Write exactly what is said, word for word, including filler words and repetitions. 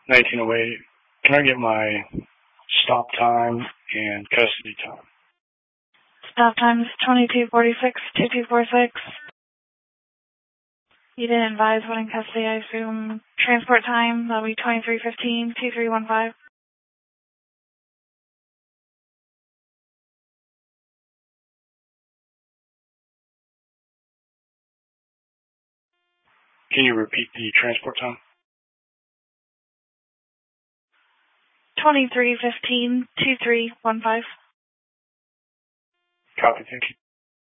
nineteen oh eight. Can I get my stop time and custody time? Stop time is twenty-two forty-six, two two four six. You didn't advise when in custody, I assume. Transport time, that'll be twenty-three fifteen, two three one five. Can you repeat the transport time? twenty-three fifteen, two three one five. Copy, thank you.